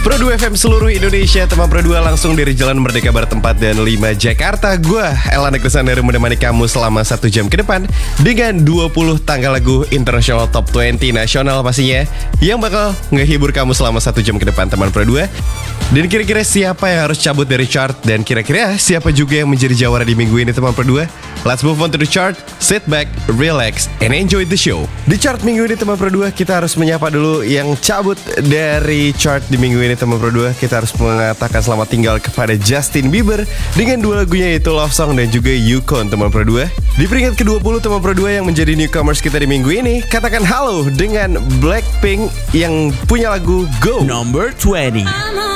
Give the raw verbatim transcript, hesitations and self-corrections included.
Pro dua F M seluruh Indonesia, teman Pro dua langsung dari Jalan Merdeka Barat empat dan lima Jakarta. Gua Elan Ekrisan dari menemani kamu selama satu jam ke depan dengan dua puluh tanggal lagu internasional top dua puluh nasional pastinya, yang bakal ngehibur kamu selama satu jam ke depan teman Pro dua. Dan kira-kira siapa yang harus cabut dari chart, dan kira-kira siapa juga yang menjadi jawara di minggu ini teman Pro dua? Let's move on to the chart. Sit back, relax, and enjoy the show. Di chart minggu ini teman Pro dua, kita harus menyapa dulu yang cabut dari chart di minggu ini teman Pro dua. Kita harus mengatakan selamat tinggal kepada Justin Bieber dengan dua lagunya, yaitu Love Song dan juga Yukon teman Pro dua. Di peringkat ke dua puluh teman Pro dua yang menjadi newcomers kita di minggu ini, katakan halo dengan Blackpink yang punya lagu Go Number twenty.